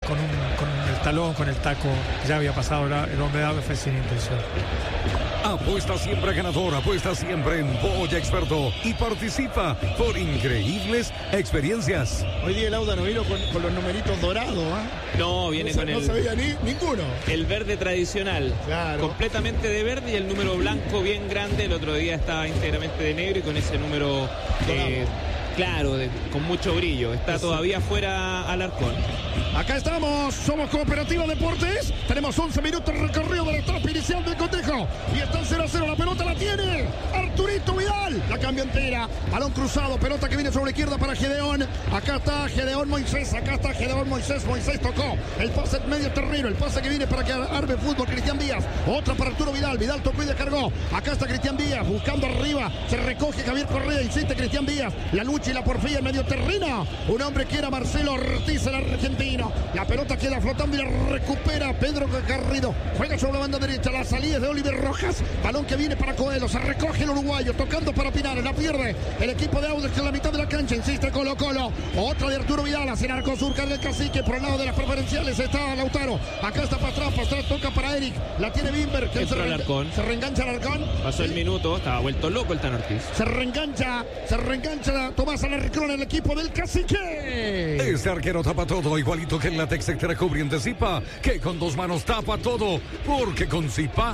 con el talón, con el taco. Ya había pasado el hombre de Audax, fue sin intención. Apuesta siempre ganador, apuesta siempre en Boya Experto y participa por increíbles experiencias. Hoy día el Auda no vino con los numeritos dorados, ¿eh? No, viene con no se veía ninguno. El verde tradicional, claro, completamente de verde, y el número blanco bien grande. El otro día estaba íntegramente de negro y con ese número claro, con mucho brillo. Está todavía fuera Alarcón. Acá estamos, somos Cooperativa Deportes. Tenemos 11 minutos recorrido de la etapa inicial del cotejo. Y está 0-0, la pelota la tiene Arturito Vidal. La cambia entera, balón cruzado, pelota que viene sobre la izquierda para Gedeón. Acá está Gedeón Moisés, Moisés tocó. El pase en medio terreno, el pase que viene para que arme fútbol Cristian Díaz. Otra para Arturo Vidal, Vidal tocó y descargó. Acá está Cristian Díaz, buscando arriba. Se recoge Javier Correa, insiste Cristian Díaz. La lucha y la porfía en medio terreno. Un hombre que era Marcelo Ortiz, el argentino. La pelota queda flotando y la recupera Pedro Garrido. Juega sobre la banda derecha. La salida es de Oliver Rojas. Balón que viene para Coelho. Se recoge el uruguayo. Tocando para Pinares. La pierde el equipo de Audax en la mitad de la cancha. Insiste Colo Colo. Otra de Arturo Vidal. Hacia el arco sur. Carga el cacique. Por el lado de las preferenciales está Lautaro. Acá está Pastrán. Pastrán toca para Eric. La tiene Bimber. Se reengancha Alarcón. Pasó el minuto. Estaba vuelto loco el Tan Ortiz. Se reengancha Tomás Alarcón, el equipo del cacique. Este arquero tapa todo, igualito que el látex extra cubriente Zipa, que con dos manos tapa todo, porque con Zipa,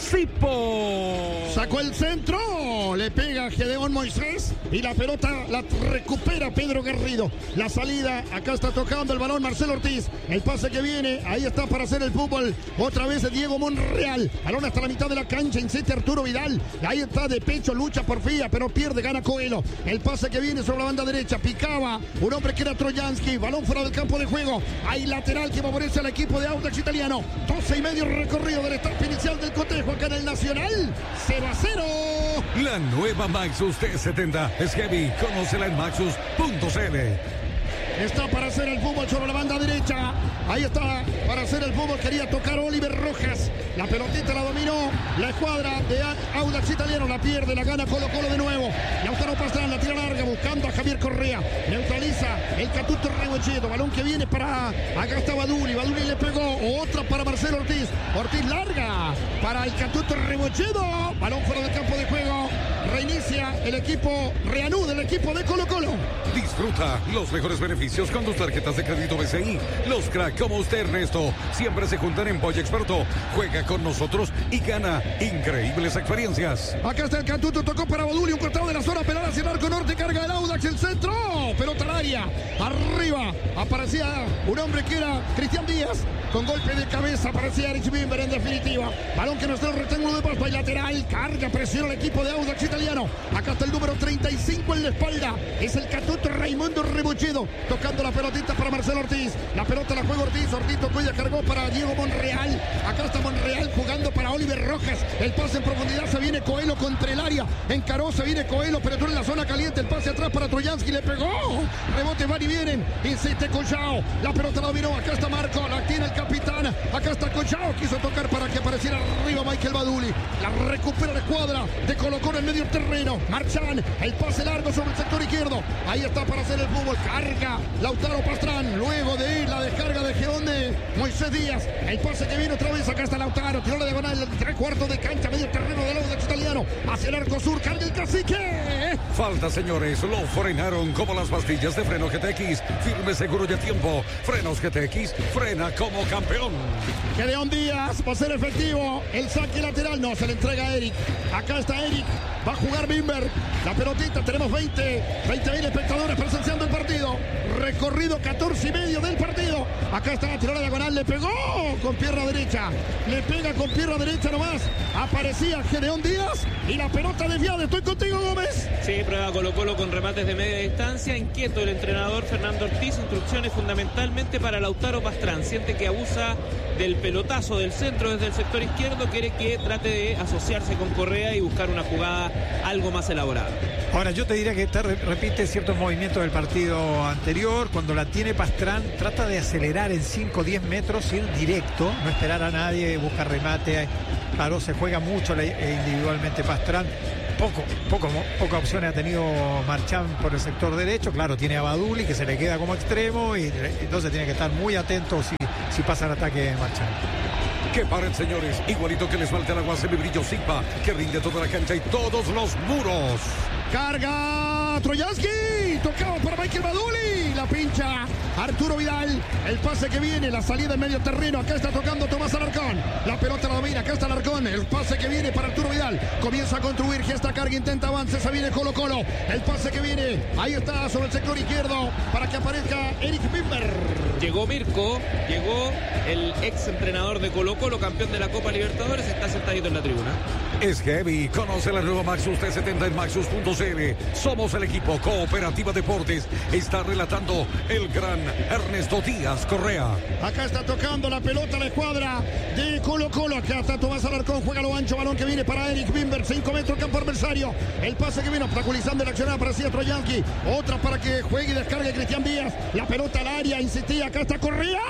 Zipo. Sacó el centro, le pega a Gedeón Moisés y la pelota la recupera Pedro Garrido. La salida, acá está tocando el balón Marcelo Ortiz. El pase que viene, ahí está para hacer el fútbol. Otra vez Diego Monreal. Balón hasta la mitad de la cancha, insiste Arturo Vidal. Ahí está de pecho, lucha porfía, pero pierde, gana Coelho. El pase que viene sobre la banda derecha, picaba un hombre que era Trojansky. Balón fuera del campo de juego. Hay lateral que favorece al equipo de Audax italiano. 12 y medio recorrido del etapa inicial del cotejo acá en el Nacional. 0-0. La nueva Maxus T70 es heavy. Conócela en maxus.cl. Está para hacer el fútbol sobre la banda derecha. Ahí está para hacer el fútbol. Quería tocar Oliver Rojas. La pelotita la dominó la escuadra de Audax italiano. La pierde, la gana Colo Colo de nuevo. Lautaro Pastrán, la tira larga buscando a Javier Correa. Neutraliza el Catuto Rebolledo. Balón que viene para... Acá está Baduli. Baduli le pegó. Otra para Marcelo Ortiz. Ortiz larga para el Catuto Rebolledo. Balón fuera del campo de juego. Reinicia el equipo, reanuda el equipo de Colo Colo. Disfruta los mejores beneficios con tus tarjetas de crédito BCI. Los crack como usted, Ernesto, siempre se juntan en Boya Experto. Juega con nosotros y gana increíbles experiencias. Acá está el Catuto, tocó para Baduli, un cortado de la zona, pelada hacia el arco norte, carga el Audax, el centro, pelota al área, arriba, aparecía un hombre que era Cristian Díaz, con golpe de cabeza, aparecía Erich Bimber en definitiva. Balón que no está en el rectángulo de pasto y lateral, carga, presiona el equipo de Audax italiano. Acá está el número 35 en la espalda, es el Catuto Raimundo Rebolledo, tocando la pelotita para Marcelo Ortiz. La pelota la juega Ortiz tocó y cargó para Diego Monreal. Acá está Monreal jugando para Oliver Rojas. El pase en profundidad, se viene Coelho contra el área. Encaró, se viene Coelho, penetró en la zona caliente. El pase atrás para Trojansky, le pegó. Rebote, van y vienen. Insiste Collao. La pelota la dominó. Acá está Marco, la tiene el capitán. Acá está Collao. Quiso tocar para que apareciera arriba Michael Baduli. La recupera la escuadra de Colo Colo en medio terreno. Marchan, el pase largo sobre el sector izquierdo. Ahí está para hacer el fútbol. Carga Lautaro Pastrán. Luego de ir la descarga de Geonde Moisés Díaz. El pase que viene otra vez. Acá está Lautaro. Tiró la diagonal. 3/4 de cancha. Medio terreno del Audax italiano. Hacia el arco sur. Carga el cacique. Falta, señores. Lo frenaron como las pastillas de freno GTX. Firme, seguro y a tiempo. Frenos GTX. Frena como campeón. Gedeón Díaz va a ser efectivo. El saque lateral. No, se le entrega a Eric. Acá está Eric. Va a jugar Bimber. La pelotita. Tenemos 20.000 espectadores presenciando el partido. Recorrido 14 y medio del partido. Acá está la tirada diagonal. Le pegó con pierna derecha. Le pega con pierna derecha nomás. Aparecía Gedeón Díaz. Y la pelota desviada. Estoy contigo, Gómez. Sí, prueba Colo Colo con remates de media distancia. Inquieto el entrenador Fernando Ortiz. Instrucciones fundamentalmente para Lautaro Pastrán. Siente que abusa del pelotazo del centro desde el sector izquierdo. Quiere que trate de asociarse con Correa y buscar una jugada algo más elaborada. Ahora, yo te diría que repite ciertos movimientos del partido anterior. Cuando la tiene Pastrán, trata de acelerar en 5 o 10 metros, ir directo, no esperar a nadie, busca remate. Claro, se juega mucho individualmente Pastrán. Poca opciones ha tenido Marchand por el sector derecho. Claro, tiene a Baduli que se le queda como extremo y entonces tiene que estar muy atento si pasa el ataque Marchand. Que paren, señores, igualito que les falta el agua semibrillo Sigma, que rinde toda la cancha y todos los muros. Carga Trojansky, tocado para Michael Baduli, la pincha Arturo Vidal, el pase que viene, la salida en medio terreno, acá está tocando Tomás Alarcón, la pelota la domina, acá está Alarcón, el pase que viene para Arturo Vidal, comienza a construir, gesta carga, intenta avance, se viene Colo Colo, el pase que viene, ahí está sobre el sector izquierdo para que aparezca Eric Wimber. Llegó Mirko, llegó el ex entrenador de Colo Colo, campeón de la Copa Libertadores, está sentadito en la tribuna. Es heavy, conoce la nueva Maxus T70 en Maxus.cl. Somos el equipo Cooperativa Deportes. Está relatando el gran Ernesto Díaz Correa. Acá está tocando la pelota la escuadra de Colo Colo. Acá está Tomás Alarcón, juega lo ancho, balón que viene para Eric Wimber, 5 metros campo adversario. El pase que viene obstaculizando el accionar para Trojansky. Otra para que juegue y descargue Cristian Díaz. La pelota al área, insistía, acá está Correa.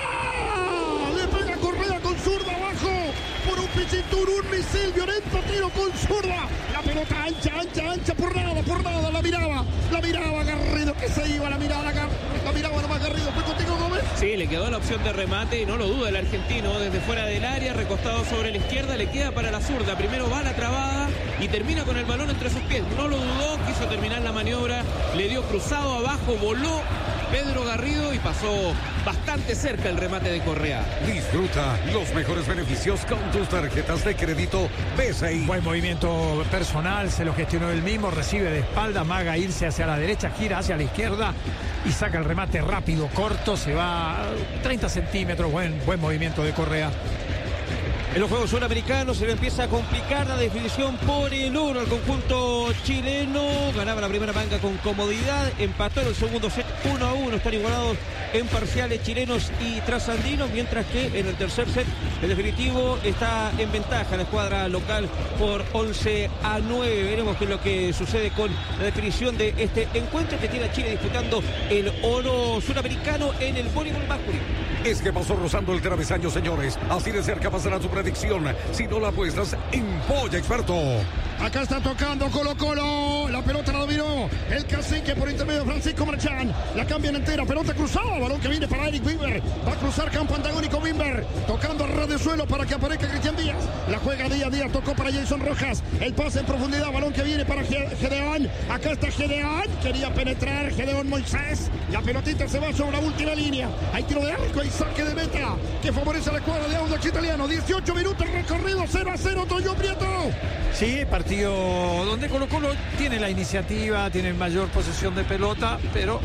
Le pega Correa con zurda abajo. Por un pichitur, un misil violento, tiro con zurda. La pelota ancha, por nada, la miraba Garrido que se iba, la miraba nomás Garrido, fue contigo Gómez. Sí, le quedó la opción de remate y no lo duda el argentino, desde fuera del área, recostado sobre la izquierda, le queda para la zurda, primero va la trabada y termina con el balón entre sus pies, no lo dudó, quiso terminar la maniobra, le dio cruzado abajo, voló Pedro Garrido y pasó bastante cerca el remate de Correa. Disfruta los mejores beneficios con tus tarjetas de crédito BCI. Buen movimiento personal, se lo gestionó él mismo, recibe de espalda, amaga irse hacia la derecha, gira hacia la izquierda y saca el remate rápido, corto, se va 30 centímetros, buen movimiento de Correa. En los Juegos Sudamericanos se le empieza a complicar la definición por el oro al conjunto chileno. Ganaba la primera manga con comodidad, empató en el segundo set 1-1. Están igualados en parciales chilenos y trasandinos, mientras que en el tercer set, el definitivo, está en ventaja la escuadra local por 11-9. Veremos qué es lo que sucede con la definición de este encuentro que tiene a Chile disputando el oro sudamericano en el voleibol masculino. Es que pasó rozando el travesaño, señores. Así de cerca pasará tu predicción. Si no la apuestas en Polla Experto. Acá está tocando Colo Colo. La pelota la dominó el cacique por intermedio de Francisco Marchand. La cambian entera. Pelota cruzada. Balón que viene para Eric Wimber. Va a cruzar campo antagónico Wimber. Tocando a ras de suelo para que aparezca Cristian Díaz. La juega Díaz. Tocó para Jason Rojas. El pase en profundidad. Balón que viene para Gedeón. Acá está Gedeón. Quería penetrar Gedeón Moisés. La pelotita se va sobre la última línea. Hay tiro de arco y saque de meta que favorece a la escuadra de Audax Italiano. 18 minutos recorrido. 0-0. Toyo Prieto. Sí, partido donde Colo Colo tiene la iniciativa, tiene mayor posesión de pelota, pero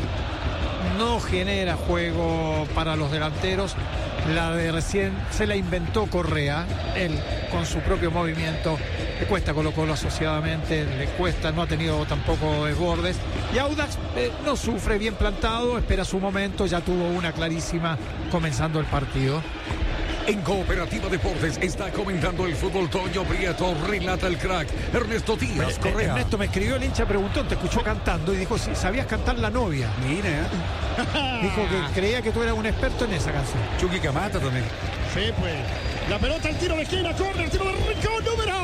no genera juego para los delanteros. La de recién se la inventó Correa, él con su propio movimiento. Le cuesta a Colo Colo asociadamente, le cuesta, no ha tenido tampoco desbordes. Y Audax no sufre, bien plantado, espera su momento, ya tuvo una clarísima comenzando el partido. En Cooperativa Deportes está comentando el fútbol Toño Prieto, relata el crack Ernesto Díaz Correa. Ernesto me escribió, el hincha preguntó, te escuchó cantando y dijo si sabías cantar La Novia. Mira, dijo que creía que tú eras un experto en esa canción. Chucky Camata también. Sí, pues. La pelota, el tiro de esquina, corre, el tiro de Rincón, número.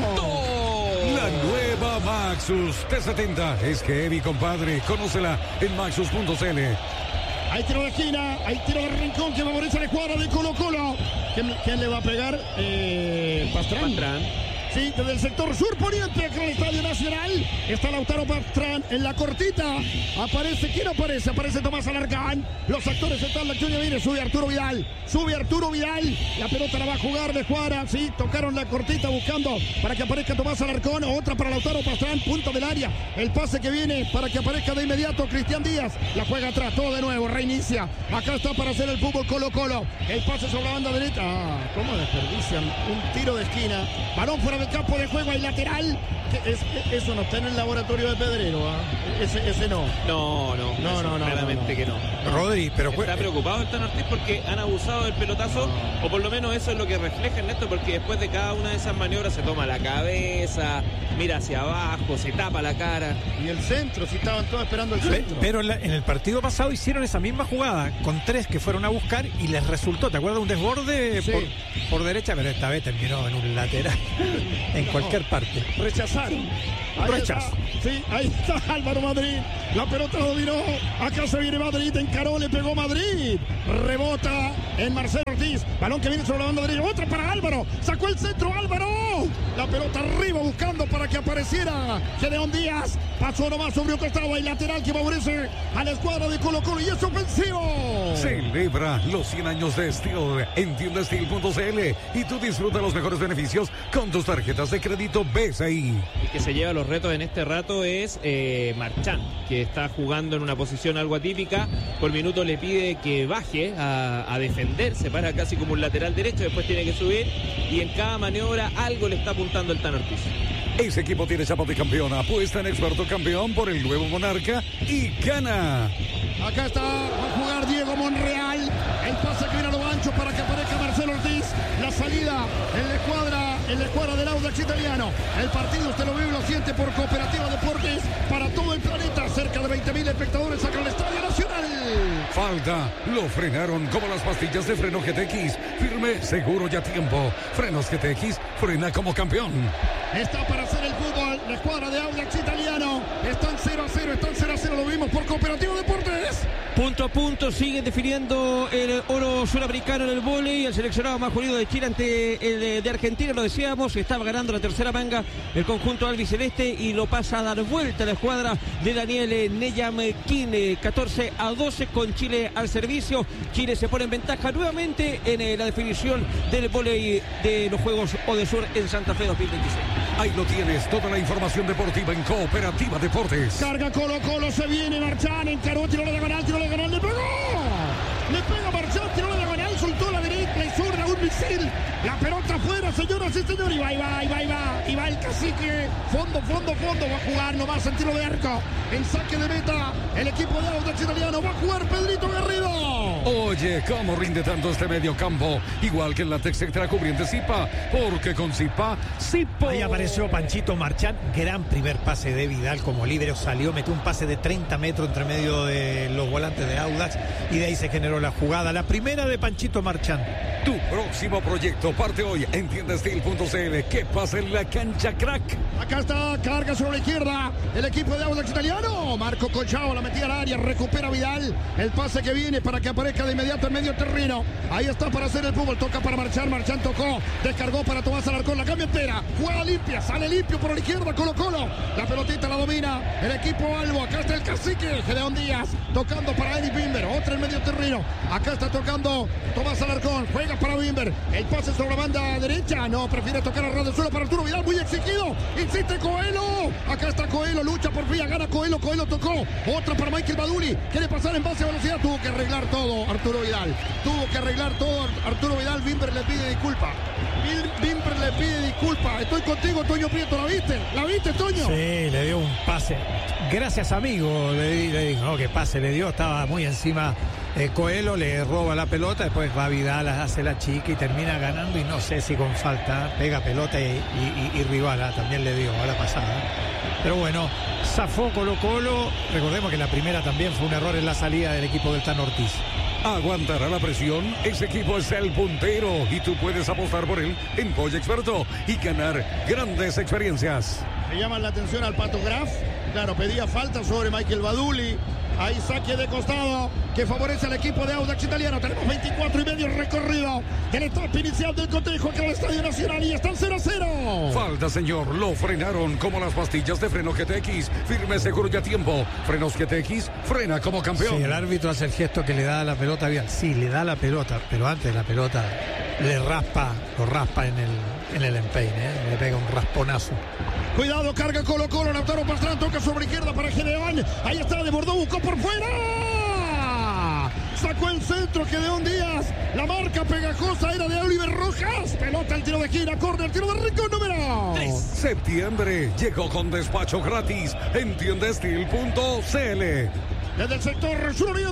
La nueva Maxus T70 es heavy, compadre. Conócela en Maxus.cl. Hay tiro de esquina, hay tiro de Rincón que favorece a la escuadra de Colo Colo. ¿Quién le va a pegar? Pastrán. Sí, desde el sector sur poniente, acá en el Estadio Nacional. Está Lautaro Pastrán en la cortita. Aparece, ¿quién aparece? Aparece Tomás Alarcón. Los actores están, la acción ya viene, sube Arturo Vidal. La pelota la va a jugar de escuadra. Sí, tocaron la cortita buscando para que aparezca Tomás Alarcón. Otra para Lautaro Pastrán, punta del área. El pase que viene para que aparezca de inmediato Cristian Díaz. La juega atrás, todo de nuevo, reinicia. Acá está para hacer el fútbol Colo Colo. El pase sobre la banda derecha. ¿Cómo desperdician? Un tiro de esquina. Balón fuera del campo de juego, hay lateral. Eso no está en el laboratorio de Pedrero, ¿eh? Ese no. No. Claramente que no. Rodri, pero está preocupado el Tan Ortiz porque han abusado del pelotazo, o por lo menos eso es lo que refleja Ernesto, porque después de cada una de esas maniobras se toma la cabeza, mira hacia abajo, se tapa la cara. Y el centro, si estaban todos esperando el centro. Pero en el partido pasado hicieron esa misma jugada con 3 que fueron a buscar y les resultó. ¿Te acuerdas? Un desborde sí. por derecha, pero esta vez terminó en un lateral. en cualquier parte. Rechazaron. Rechazo. Sí, ahí está Álvaro Madrid. La pelota lo dominó. Acá se viene Madrid. Encaró, le pegó Madrid. Rebota en Marcelo Ortiz. Balón que viene sobre la banda derecha. Otra para Álvaro. Sacó el centro Álvaro. La pelota arriba buscando para que apareciera Gedeón Díaz. Pasó nomás sobre un costado. Hay lateral que favorece a la escuadra de Colo-Colo. Y es ofensivo. Celebra los 100 años de Steel en tiendasteel.cl y tú disfruta los mejores beneficios con tus tarjetas de crédito BCI. El que se lleva los retos en este rato es Marchán, que está jugando en una posición algo atípica. Por minuto le pide que baje a defender, se para casi como un lateral derecho, después tiene que subir y en cada maniobra algo le está apuntando el Tano Ortiz. Ese equipo tiene chapa de campeón, apuesta en Experto Campeón por el nuevo Monarca y gana. Acá está, va a jugar Diego Monreal. El pase que viene a lo ancho para que aparezca Marcelo Ortiz. La salida en la escuadra del Audax italiano. El partido usted lo vive y lo siente por Cooperativa Deportes para todo el planeta. Cerca de 20.000 espectadores acá en el Estadio Nacional. Falta, lo frenaron como las pastillas de freno GTX. Firme, seguro y a tiempo. Frenos GTX, frena como campeón. Está para hacer el fútbol. La escuadra de Audax italiano. Están 0-0, están 0-0. Lo vimos por Cooperativa Deportes. Punto a punto, siguen definiendo el oro sudamericano en el vóley. El seleccionado masculino de Chile ante el de Argentina, lo decíamos, estaba ganando la tercera manga el conjunto albiceleste y lo pasa a dar vuelta la escuadra de Daniel Neyamkin, 14-12 con Chile al servicio. Chile se pone en ventaja nuevamente en la definición del vóley de los Juegos Odesur en Santa Fe 2026. Ahí lo tienes, toda la información deportiva en Cooperativa Deportes. Carga Colo-Colo, se viene Marchán, encaró, tiró la diagonal, le pegó. Le pega Marchán, tiró la diagonal, soltó la derecha y zurda un misil. La pelota afuera, señoras y señores. Y va el cacique. Fondo. Va a jugar nomás en tiro de arco. En saque de meta, el equipo de Audax italiano. Va a jugar Pedrito Garrido. Oye, ¿cómo rinde tanto este medio campo? Igual que el látex extra cubriente Zipa, porque con Zipa, Zipo. Ahí apareció Panchito Marchán, gran primer pase de Vidal como líbero, salió, metió un pase de 30 metros entre medio de los volantes de Audax y de ahí se generó la jugada, la primera de Panchito Marchán. Tu próximo proyecto parte hoy en tiendasteel.cl. ¿Qué pasa en la cancha, crack? Acá está, carga sobre la izquierda el equipo de Audax italiano. Marco Colchao la metía al área, recupera Vidal. El pase que viene para que aparezca de inmediato en medio terreno. Ahí está para hacer el fútbol, toca para Marchán tocó, descargó para Tomás Alarcón, la cambia entera, juega limpia, sale limpio por la izquierda, Colo-Colo. La pelotita la domina el equipo Albo. Acá está el cacique, Gedeón Díaz, tocando para Eddie Bimber, otra en medio terreno. Acá está tocando Tomás Alarcón, juega para Bimber. El pase sobre la banda derecha, no, prefiere tocar a ras del suelo para Arturo Vidal, muy exigido. Insiste Coelho, acá está Coelho, lucha por fin, gana Coelho tocó. Otra para Michael Baduli, quiere pasar en base a velocidad, tuvo que arreglar todo Arturo Vidal. Bimber le pide disculpa. Estoy contigo, Toño Prieto, ¿la viste, Toño? Sí, le dio un pase. Gracias, amigo, le dijo, no, que pase le dio, estaba muy encima. Coelho le roba la pelota, después va Vidal, hace la chica y termina ganando y no sé si con falta, pega pelota y Rivala también le dio a la pasada. Pero bueno, zafó Colo-Colo, recordemos que la primera también fue un error en la salida del equipo del Tano Ortiz. Aguantará la presión, ese equipo es el puntero y tú puedes apostar por él en Pollo Experto y ganar grandes experiencias. Me llama la atención al Pato Graf, claro, pedía falta sobre Michael Baduli. Ahí saque de costado que favorece al equipo de Audax italiano. Tenemos 24 y medio recorrido del etapa inicial del cotejo acá en el Estadio Nacional y están 0-0. Falta, señor. Lo frenaron como las pastillas de freno GTX. Firme, seguro y a tiempo. Frenos GTX, frena como campeón. Sí, el árbitro hace el gesto que le da la pelota bien. Sí, le da la pelota, pero antes la pelota lo raspa en el empeine, le pega un rasponazo. Cuidado, carga Colo-Colo, Lautaro Pastrán toca sobre izquierda para Gedeón. Ahí está, desbordó, buscó por fuera. Sacó el centro, Gedeón Díaz. La marca pegajosa era de Oliver Rojas. Pelota al tiro de esquina, córner, tiro de Rincón número 3. Septiembre llegó con despacho gratis en tiendasteel.cl. Desde el sector suroriente,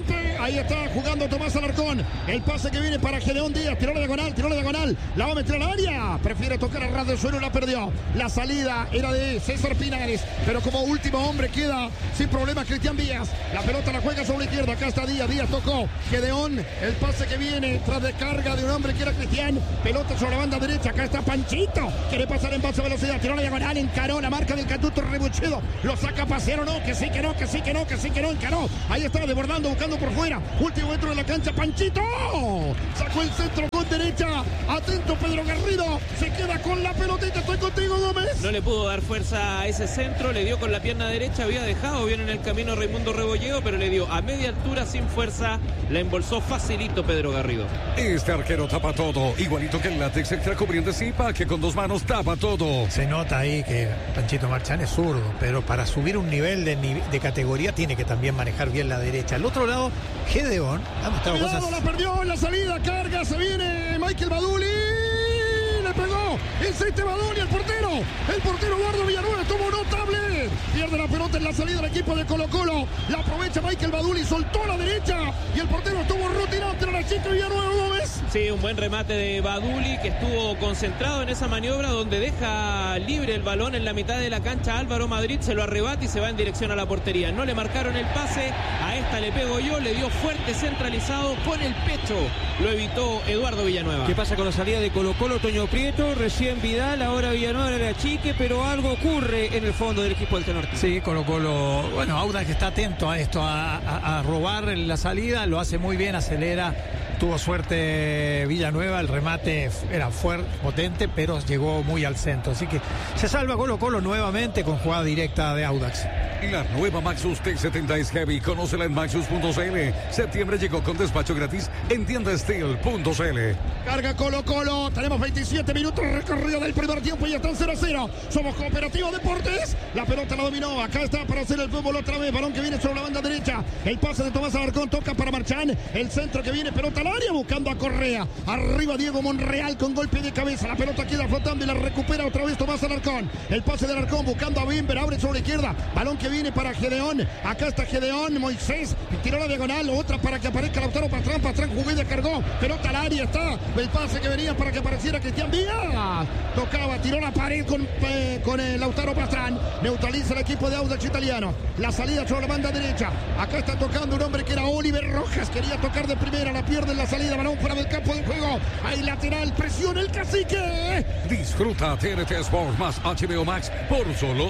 ahí está jugando Tomás Alarcón. El pase que viene para Gedeón Díaz, tiró la diagonal, la va a meter al área. Prefiere tocar a ras del suelo, la perdió. La salida era de César Pinares, pero como último hombre queda sin problemas Cristian Díaz. La pelota la juega sobre la izquierda, acá está Díaz tocó. Gedeón, el pase que viene tras de carga de un hombre que era Cristian. Pelota sobre la banda derecha, acá está Panchito. Quiere pasar en baja velocidad, tiró la diagonal, encaró la marca del Catuto Rebuchedo. Lo saca a pasear o no, que sí, encaró. Ahí está desbordando, buscando por fuera. Último metro de la cancha, Panchito. Sacó el centro con derecha. Atento Pedro Garrido. Se queda con la pelotita. Estoy contigo, Gómez. No le pudo dar fuerza a ese centro. Le dio con la pierna derecha. Había dejado bien en el camino Raimundo Rebolledo, pero le dio a media altura sin fuerza. La embolsó facilito Pedro Garrido. Este arquero tapa todo. Igualito que el látex extra cubriente Zipa, que con dos manos tapa todo. Se nota ahí que Panchito Marchán es zurdo, pero para subir un nivel de categoría tiene que también manejar bien la derecha. Al otro lado, Gedeón ha mostrado cosas. La perdió en la salida, carga, se viene Michael Baduli. Le pegó, insiste Baduli, el portero Eduardo Villanueva estuvo notable. Pierde la pelota en la salida del equipo de Colo-Colo. La aprovecha Michael Baduli, soltó la derecha y el portero estuvo rutinante en la chica Villanueva, ¿no ves? Sí, un buen remate de Baduli que estuvo concentrado en esa maniobra donde deja libre el balón en la mitad de la cancha. Álvaro Madrid se lo arrebata y se va en dirección a la portería. No le marcaron el pase, a esta le pego yo, le dio fuerte centralizado con el pecho. Lo evitó Eduardo Villanueva. ¿Qué pasa con la salida de Colo-Colo? Toño Prieto, recién Vidal, ahora Villanueva en el achique, pero algo ocurre en el fondo del equipo del Tenor. Sí, Colo-Colo, bueno, Audax está atento a esto, a robar la salida, lo hace muy bien, acelera. Tuvo suerte Villanueva, el remate era fuerte, potente, pero llegó muy al centro. Así que se salva Colo-Colo nuevamente con jugada directa de Audax. La nueva Maxus T70 es heavy. Conócela en maxus.cl. Septiembre llegó con despacho gratis en tiendasteel.cl. Carga Colo-Colo. Tenemos 27 minutos recorrido del primer tiempo y ya están 0-0. Somos Cooperativa Deportes. La pelota la dominó. Acá está para hacer el fútbol otra vez. Balón que viene sobre la banda derecha. El pase de Tomás Alarcón toca para Marchán. El centro que viene, pelota al área buscando a Correa. Arriba Diego Monreal con golpe de cabeza. La pelota queda flotando y la recupera otra vez Tomás Alarcón. El pase de Alarcón buscando a Bimber. Abre sobre la izquierda. Balón que viene para Gedeón. Acá está Gedeón. Moisés tiró la diagonal. Otra para que aparezca Lautaro Pastrán. Pastrán jugó y descargó. Pelota al área. Está el pase que venía para que apareciera Cristian Díaz. Tocaba, tiró la pared con el Lautaro Pastrán. Neutraliza el equipo de Audax italiano. La salida sobre la banda derecha. Acá está tocando un hombre que era Oliver Rojas. Quería tocar de primera. La pierde en la salida. Balón fuera del campo de juego. Ahí lateral. Presiona el Cacique. Disfruta TNT Sport más HBO Max por solo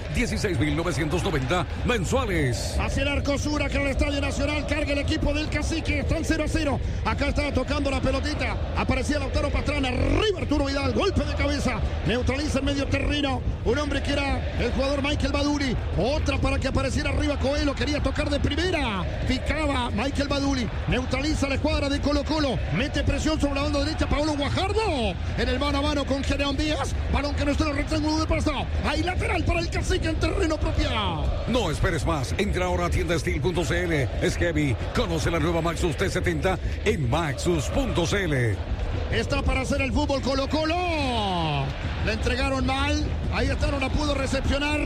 16.990 mensuales. Hacia el arco sur, acá en el Estadio Nacional. Carga el equipo del Cacique. Están 0-0. Acá está tocando la pelotita. Aparecía Lautaro Pastrana. Arriba Arturo Vidal. Golpe de cabeza. Neutraliza el medio terreno. Un hombre que era el jugador Michael Baduli. Otra para que apareciera arriba Coelho. Quería tocar de primera. Picaba Michael Baduli. Neutraliza la escuadra de Colo-Colo. Mete presión sobre la banda derecha. Paolo Guajardo. En el mano a mano con Gedeón Díaz. Balón que no está en el rectángulo de paso. Hay lateral para el Cacique en terreno propio. No esperes más. Entra ahora a tiendasteel.cl. Es heavy. Conoce la nueva Maxus T70 en maxus.cl. Está para hacer el fútbol Colo-Colo. Le entregaron mal. Ahí está, no la pudo recepcionar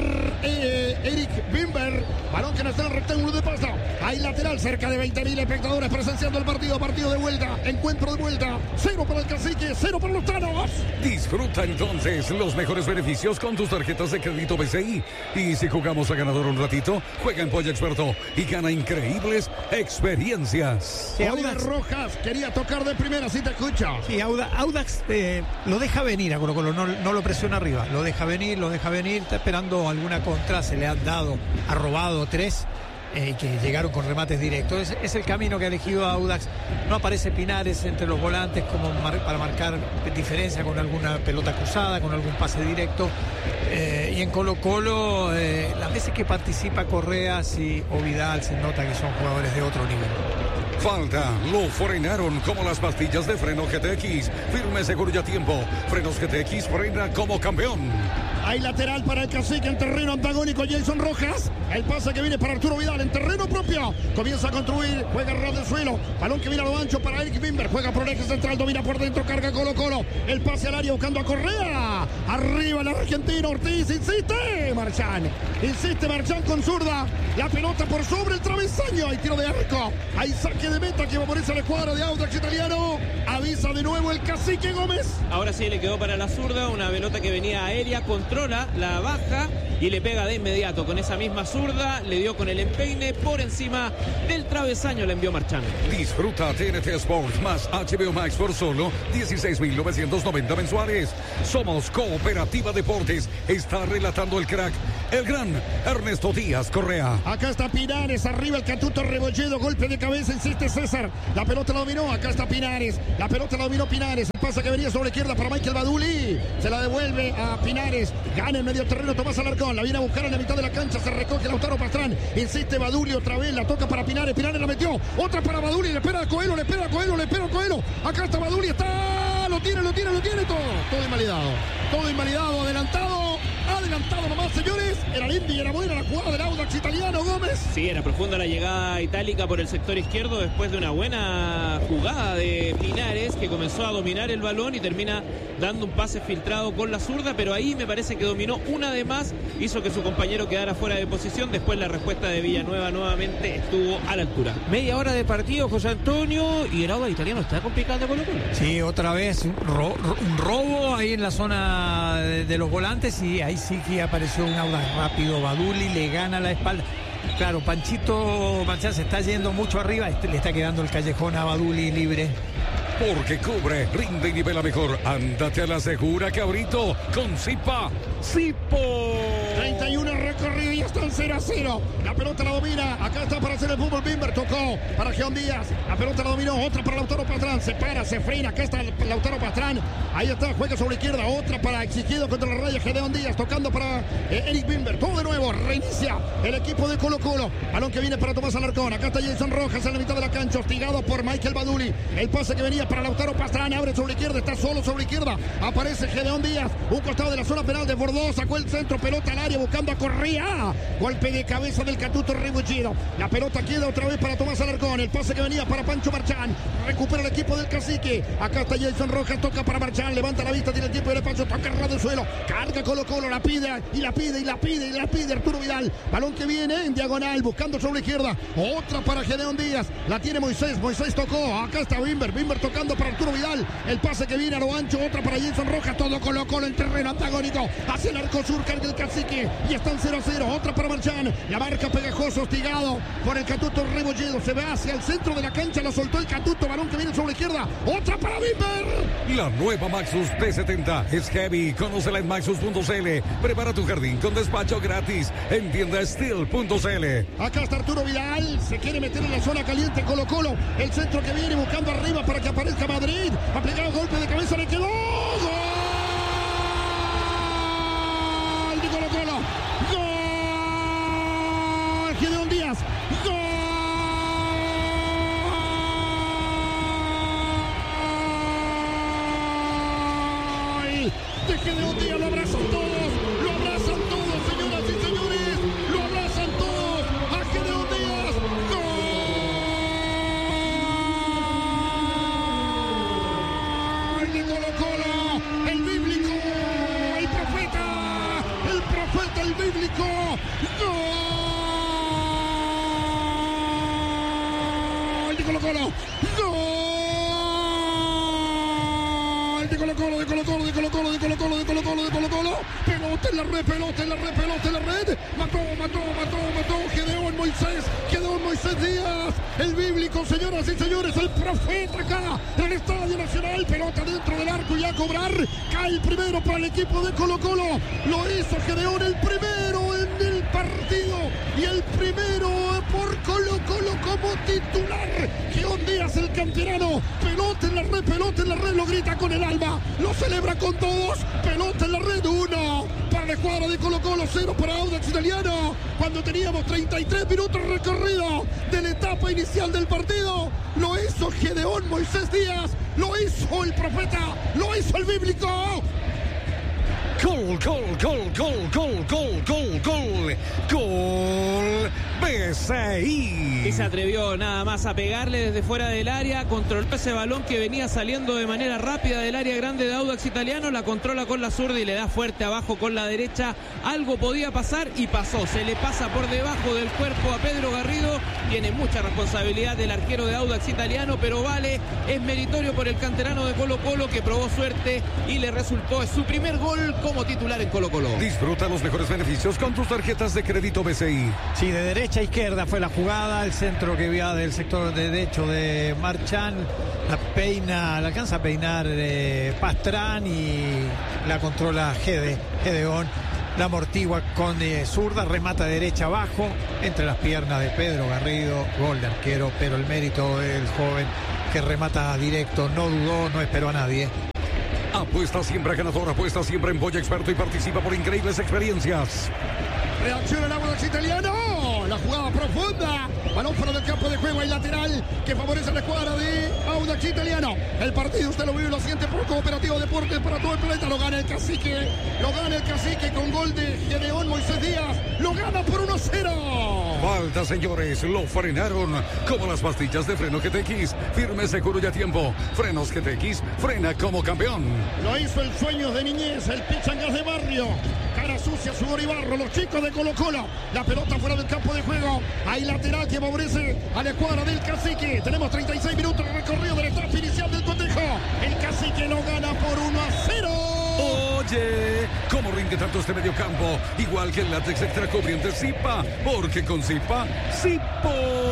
Eric Bimber. Balón que no está en el rectángulo de paso. Hay lateral, cerca de 20.000 espectadores presenciando el partido. Partido de vuelta, encuentro de vuelta. 0 para el Cacique, 0 para los Tanos. Disfruta entonces los mejores beneficios con tus tarjetas de crédito BCI. Y si jugamos a ganador un ratito, juega en Polla Experto y gana increíbles experiencias. Sí, Audax Rojas quería tocar de primera, si te escucha. Sí, Audax lo deja venir a Colo-Colo, no lo presiona arriba, lo deja venir, está esperando alguna contra, se le han dado, ha robado 3 que llegaron con remates directos. Es el camino que ha elegido Audax. No aparece Pinares entre los volantes como para marcar diferencia con alguna pelota cruzada, con algún pase directo. Y en Colo-Colo, las veces que participa Correa o Vidal, se nota que son jugadores de otro nivel. Falta, lo frenaron como las pastillas de freno GTX. Firme, seguro y a tiempo. Frenos GTX frena como campeón. Hay lateral para el Cacique en terreno antagónico. Jason Rojas. El pase que viene para Arturo Vidal en terreno propio. Comienza a construir. Juega ras del suelo. Balón que viene a lo ancho para Eric Bimber. Juega por el eje central. Domina por dentro. Carga Colo-Colo. El pase al área buscando a Correa. Arriba el argentino Ortiz. Insiste Marchán con zurda. La pelota por sobre el travesaño. Hay tiro de arco. Hay saque saque de meta que favorece a la escuadra de Audax Italiano. Avisa de nuevo el cacique Gómez. Ahora sí le quedó para la zurda, una pelota que venía aérea, controla, la baja y le pega de inmediato con esa misma zurda, le dio con el empeine por encima del travesaño, le envió Marchán. Disfruta TNT Sports más HBO Max por solo 16.990 mensuales. Somos Cooperativa Deportes. Está relatando el crack, el gran Ernesto Díaz Correa. Acá está Pinares, arriba el Catuto Rebolledo, golpe de cabeza, insiste César. La pelota la dominó, acá está Pinares. La pelota la dominó Pinares. El pase que venía sobre la izquierda para Michael Baduli. Se la devuelve a Pinares. Gana en medio terreno Tomás Alarcón. La viene a buscar en la mitad de la cancha. Se recoge Lautaro Pastrán. Insiste Baduli otra vez. La toca para Pinares. Pinares la metió. Otra para Baduli. Le espera a Coelho. Le espera a Coelho. Le espera a Coelho. Acá está Baduli. Está. Lo tiene todo. Todo invalidado. Todo invalidado. Adelantado nomás, señores. Era linda y era buena la jugada del Audax Italiano, Gómez. Sí, era profunda la llegada itálica por el sector izquierdo después de una buena jugada de Pinares, que comenzó a dominar el balón y termina dando un pase filtrado con la zurda, pero ahí me parece que dominó una de más, hizo que su compañero quedara fuera de posición. Después la respuesta de Villanueva nuevamente estuvo a la altura. Media hora de partido, José Antonio, y el Audax Italiano está complicando con Colo-Colo. Sí, otra vez un robo ahí en la zona de los volantes, y ahí sí que apareció un Audax rápido. Baduli le gana la espalda. Claro, Panchito Marchán se está yendo mucho arriba, le está quedando el callejón a Baduli libre. Porque cubre, rinde y nivela mejor. Ándate a la segura, cabrito, con Zipa. ¡Zipo! 31 recorrido y están 0-0. La pelota la domina. Acá está para hacer el fútbol. Bimber tocó para Geón Díaz. La pelota la dominó. Otra para Lautaro Pastrán. Se para, se frena. Acá está Lautaro Pastrán. Ahí está, juega sobre la izquierda. Otra para Exigido contra la raya. Gedeón Díaz tocando para Eric Bimber. Todo de nuevo. Reinicia el equipo de Colo-Colo. Balón que viene para Tomás Alarcón. Acá está Jason Rojas en la mitad de la cancha. Hostigado por Michael Baduli. El pase que venía para Lautaro Pastrán. Abre sobre la izquierda. Está solo sobre la izquierda. Aparece Gedeón Díaz. Un costado de la zona penal de Bordeaux. Sacó el centro. Pelota al área buscando a Correa. Golpe de cabeza del Catuto Rebolledo. La pelota queda otra vez para Tomás Alarcón. El pase que venía para Pancho Marchán. Recupera el equipo del cacique. Acá está Jason Rojas. Toca para Marchán. Levanta la vista. Tiene el tiempo de Pancho. Toca ras del suelo. Carga Colo-Colo. La pide y la pide y la pide y la pide Arturo Vidal. Balón que viene en diagonal. Buscando sobre la izquierda. Otra para Gedeón Díaz. La tiene Moisés. Moisés tocó. Acá está Bimber. Bimber tocando para Arturo Vidal. El pase que viene a lo ancho. Otra para Jason Rojas. Todo Colo-Colo en terreno antagónico. Hacia el arco sur. Carga el cacique. Y están 0-0. Otra para Marchán. La marca Pegajoso. Hostigado por el Catuto Rebolledo. Se va hacia el centro de la cancha. La soltó el Catuto. Balón que viene sobre la izquierda. Otra para Bimber. La nueva Maxus P70 es heavy. Conócela en maxus.cl. Prepara tu jardín con despacho gratis en tiendasteel.cl. Acá está Arturo Vidal. Se quiere meter en la zona caliente Colo-Colo. El centro que viene buscando arriba para que aparezca Madrid. Aplicado golpe de cabeza. Le quedó. ¡Gol! De Colo-Colo. ¡Gol! Gedeón Díaz. ¡Gol! De Gedeón Díaz. Lo abrazan todos. Lo abrazan todos, señoras y señores. Lo abrazan todos. A Gedeón Díaz. ¡Gol! De Colo-Colo. El bíblico. El profeta. El profeta, el bíblico. ¡Gol! De Colo-Colo. ¡Gol! De Colo-Colo, de Colo-Colo, de Colo-Colo, de Colo-Colo, de Colo-Colo, de Colo-Colo. Pelota en la red, pelota en la red, pelota en la red. Mató. Gedeón Moisés Díaz. El bíblico, señoras y señores, el profeta acá en el Estadio Nacional. Pelota dentro del arco y a cobrar. Cae el primero para el equipo de Colo-Colo. Lo hizo Gedeón, el primero en el partido. Y el primero por Colo-Colo como titular. Gedeón Díaz, el canterano. Pelota en la red, lo grita con el alma. Lo celebra con todos. Pelota en la red, 1 para la escuadra de Colo-Colo, 0 para Audax Italiano. Cuando teníamos 33 minutos recorrido de la etapa inicial del partido, lo hizo Gedeón Moisés Díaz, lo hizo el profeta, lo hizo el bíblico. Gol BCI. Y se atrevió nada más a pegarle desde fuera del área, controló ese balón que venía saliendo de manera rápida del área grande de Audax Italiano, la controla con la zurda y le da fuerte abajo con la derecha. Algo podía pasar y pasó, se le pasa por debajo del cuerpo a Pedro Garrido. Tiene mucha responsabilidad del arquero de Audax Italiano, pero vale, es meritorio por el canterano de Colo-Colo que probó suerte y le resultó su primer gol como titular en Colo-Colo. Disfruta los mejores beneficios con tus tarjetas de crédito BCI. Sí, de derecha a izquierda fue la jugada, el centro que vía del sector derecho de Marchán, la alcanza a peinar Pastrán y la controla Gedeón, la amortigua con zurda, remata derecha abajo, entre las piernas de Pedro Garrido, gol de arquero, pero el mérito del joven que remata directo, no dudó, no esperó a nadie. Apuesta siempre ganador, apuesta siempre en Boya Experto y participa por increíbles experiencias. Reacciona el Audax Italiano. La jugada profunda. Balón fuera del campo de juego. Hay lateral que favorece a la escuadra de Audax Italiano. El partido usted lo vive y lo siente por Cooperativo Deportes para todo el planeta. Lo gana el cacique. Con gol de Gedeón Moisés Díaz. Lo gana por 1-0. Falta, señores. Lo frenaron como las pastillas de freno GTX. Firme, seguro y a tiempo. Frenos GTX. Frena como campeón. Lo hizo el sueño de niñez. El pichangas de barrio. Cara sucia, sudor y barro. Los chicos de Colo-Colo. La pelota fuera del campo de juego. Hay lateral que favorece a la escuadra del cacique. Tenemos 36 minutos de recorrido de la etapa inicial del cotejo. El cacique lo gana por 1-0. Oye, ¿cómo rinde tanto este medio campo? Igual que el látex extra cubriente Zipa. Porque con Zipa, Zipo.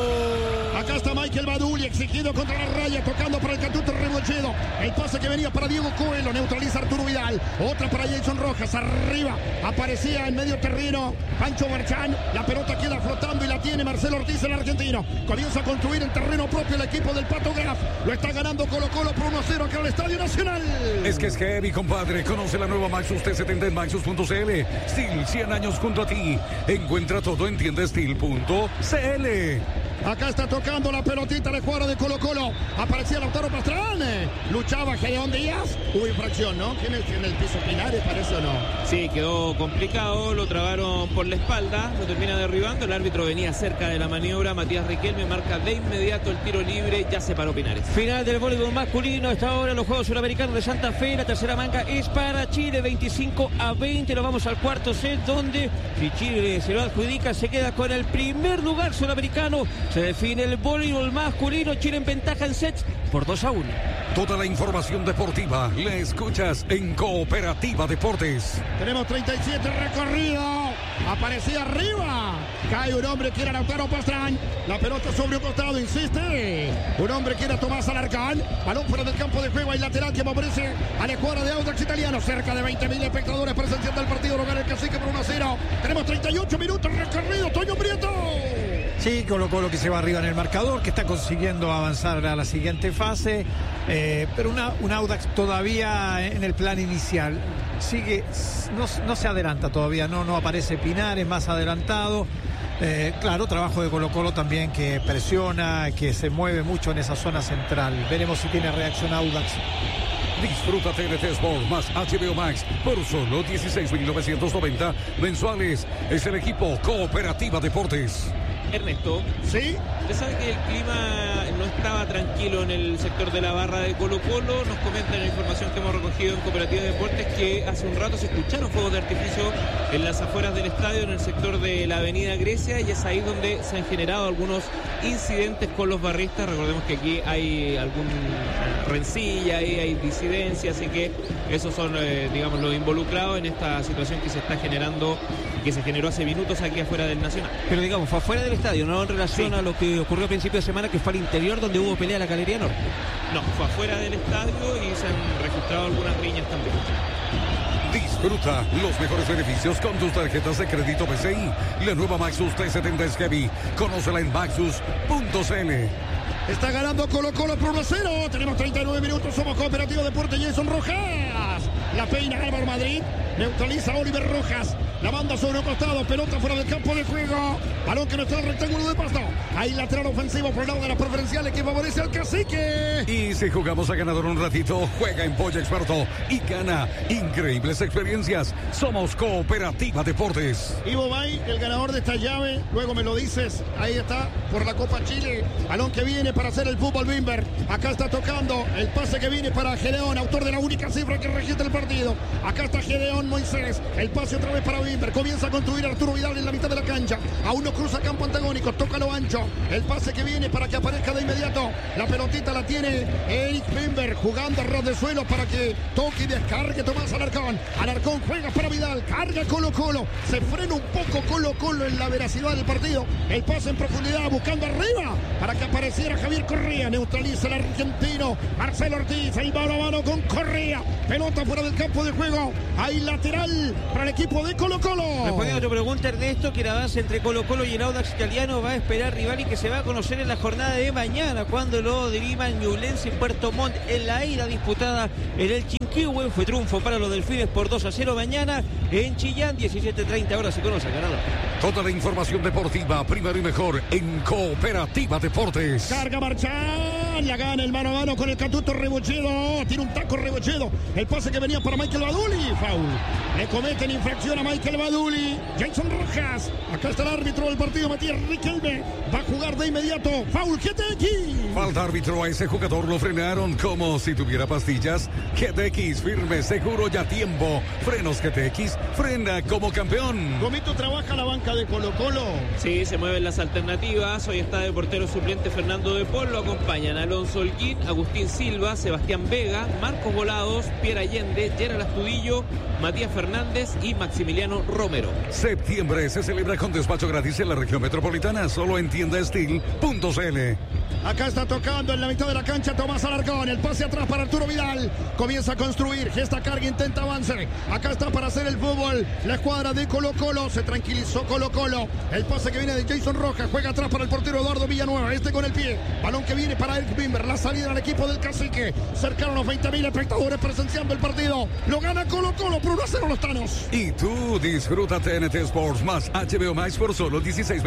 Acá está Michael Baduli exigido contra la raya, tocando para el Catuto Rebolledo. El pase que venía para Diego Coelho, neutraliza Arturo Vidal. Otra para Jason Rojas, arriba. Aparecía en medio terreno Pancho Marchán. La pelota queda flotando y la tiene Marcelo Ortiz, el argentino. Comienza a construir en terreno propio el equipo del Pato Graf. Lo está ganando Colo-Colo por 1-0 acá en el Estadio Nacional. Es que es heavy, compadre. Conoce la nueva Maxus T70 en Maxus.cl. Steel, 100 años junto a ti. Encuentra todo en tiendasteel.cl. Acá está tocando la pelotita la escuadra de Colo-Colo. Aparecía Lautaro Pastrán. Luchaba Gedeón Díaz. Hubo infracción, ¿no? ¿Quién es en el piso? Pinares, parece o no. Sí, quedó complicado. Lo trabaron por la espalda. Lo termina derribando. El árbitro venía cerca de la maniobra. Matías Riquelme marca de inmediato el tiro libre. Ya se paró Pinares. Final del voleibol masculino. Hasta ahora los Juegos Suramericanos de Santa Fe. La tercera manga es para Chile. 25-20. Nos vamos al cuarto set, donde si Chile se lo adjudica, se queda con el primer lugar suramericano. Se define el voleibol masculino. Chile en ventaja en sets por 2-1. Toda la información deportiva la escuchas en Cooperativa Deportes. Tenemos 37 recorrido. Aparecía arriba. Cae un hombre que era Lautaro Pastrán. La pelota sobre un costado, insiste. Un hombre que era Tomás Alarcán. Balón fuera del campo de juego. Hay lateral que favorece a la escuadra de Audax Italiano. Cerca de 20.000 espectadores presenciando el partido. Lo gana el cacique por 1-0. Tenemos 38 minutos recorrido. Toño Prieto. Sí, Colo-Colo que se va arriba en el marcador, que está consiguiendo avanzar a la siguiente fase, pero un Audax todavía en el plan inicial. Sigue, no se adelanta todavía, no aparece Pinares más adelantado. Claro, trabajo de Colo-Colo también que presiona, que se mueve mucho en esa zona central. Veremos si tiene reacción Audax. Disfruta TNT Sport más HBO Max por solo 16.990 mensuales. Es el equipo Cooperativa Deportes. Ernesto, ¿sí? Usted sabe que el clima no estaba tranquilo en el sector de la barra de Colo-Colo. Nos comentan la información que hemos recogido en Cooperativa Deportes que hace un rato se escucharon fuegos de artificio en las afueras del estadio, en el sector de la avenida Grecia, y es ahí donde se han generado algunos incidentes con los barristas. Recordemos que aquí hay algún rencilla, hay disidencia, así que esos son, digamos, los involucrados en esta situación que se está generando, que se generó hace minutos aquí afuera del Nacional. Pero digamos, fue afuera del estadio, no en relación a lo que ocurrió a principio de semana, que fue al interior donde hubo pelea en la Galería Norte. No, fue afuera del estadio y se han registrado algunas riñas también. Disfruta los mejores beneficios con tus tarjetas de crédito BCI. La nueva Maxus 370 es heavy. Conócela en Maxus.cl. Está ganando Colo-Colo por 1-0. Tenemos 39 minutos. Somos Cooperativo Deportes. Jason Rojas. La peina Álvaro Madrid. Neutraliza a Oliver Rojas. La manda sobre un costado. Pelota fuera del campo de juego. Balón que no está en el rectángulo de pasto. Hay lateral ofensivo por el lado de las preferenciales que favorece al Cacique. Y si jugamos a ganador un ratito, juega en Polla Experto y gana increíbles experiencias. Somos Cooperativa Deportes. Ivo Bay, el ganador de esta llave. Luego me lo dices. Ahí está, por la Copa Chile. Balón que viene para hacer el fútbol Bimber. Acá está tocando el pase que viene para Gedeón, autor de la única cifra que registra el partido. Acá está Gedeón Moisés. El pase otra vez para Bimber. Comienza a construir Arturo Vidal en la mitad de la cancha. Aún no cruza campo antagónico. Toca lo ancho. El pase que viene para que aparezca de inmediato. La pelotita la tiene Eric Bimber jugando a ras de suelo para que toque y descargue Tomás Alarcón. Alarcón juega para Vidal. Carga Colo Colo. Se frena un poco Colo Colo en la veracidad del partido. El pase en profundidad buscando arriba para que apareciera Javier Correa. Neutraliza el argentino Marcelo Ortiz. Ahí mano a mano con Correa. Pelota fuera del campo de juego. Hay lateral para el equipo de Colo Colo. Respondiendo a tu pregunta, Ernesto, que el avance entre Colo Colo y el Audax italiano va a esperar rival y que se va a conocer en la jornada de mañana cuando lo diriman Ñublense y Puerto Montt en la ida disputada en el Chinquihue. Fue triunfo para los delfines por 2-0 mañana en Chillán, 17:30 horas se conoce el ganador. Toda la información deportiva, primero y mejor, en Cooperativa Deportes. Carga Marchán, la gana el mano a mano con el Catuto Rebolledo. Tiene un taco Rebolledo. El pase que venía para Michael Baduli. Foul. Le cometen infracción a Michael Baduli. Jason Rojas. Acá está el árbitro del partido, Matías Riquelme. Va a jugar de inmediato. Foul, GTX. Falta árbitro, a ese jugador lo frenaron como si tuviera pastillas. GTX, firme, seguro y a tiempo. Frenos GTX, frena como campeón. Gomito trabaja la banca de Colo Colo. Sí, se mueven las alternativas. Hoy está de portero suplente Fernando de Paul. Lo acompañan Alonso Holguín, Agustín Silva, Sebastián Vega, Marcos Volados, Pierre Allende, Gerald Astudillo, Matías Fernández y Maximiliano Romero. Septiembre se celebra con despacho gratis en la región metropolitana, solo en tiendaestil.cl. Acá está tocando en la mitad de la cancha Tomás Alarcón. El pase atrás para Arturo Vidal. Comienza a construir. Gesta carga, intenta avance. Acá está para hacer el fútbol la escuadra de Colo Colo. Se tranquilizó Colo Colo. El pase que viene de Jason Rojas. Juega atrás para el portero Eduardo Villanueva. Este con el pie. Balón que viene para Eric Bimber. La salida al equipo del Cacique. Cercaron los 20.000 espectadores presenciando el partido. Lo gana Colo Colo por 1-0 los Tanos. Y tú disfruta TNT Sports más HBO Max por solo